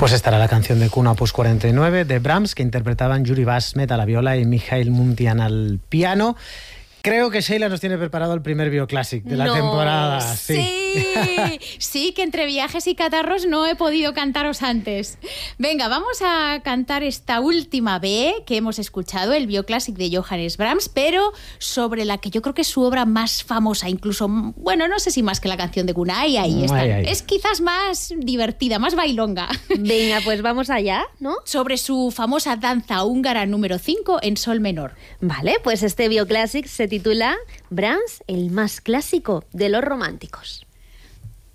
Pues estará la canción de Cuna Opus 49 de Brahms, que interpretaban Yuri Basmet a la viola y Mikhail Muntian al piano. Creo que Sheila nos tiene preparado el primer Bioclásic de la temporada. Sí, que entre viajes y catarros no he podido cantaros antes. Venga, vamos a cantar esta última B que hemos escuchado, el Bioclásic de Johannes Brahms, pero sobre la que yo creo que es su obra más famosa, incluso, bueno, no sé si más que la canción de Cuna, ahí está. Es quizás más divertida, más bailonga. Venga, pues vamos allá, ¿no? Sobre su famosa danza húngara número 5 en sol menor. Vale, pues este Bioclásic se titula Brahms, el más clásico de los románticos.